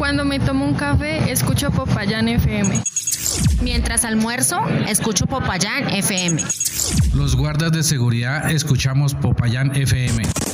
Cuando me tomo un café, escucho Popayán FM. Mientras almuerzo, escucho Popayán FM. Los guardas de seguridad escuchamos Popayán FM.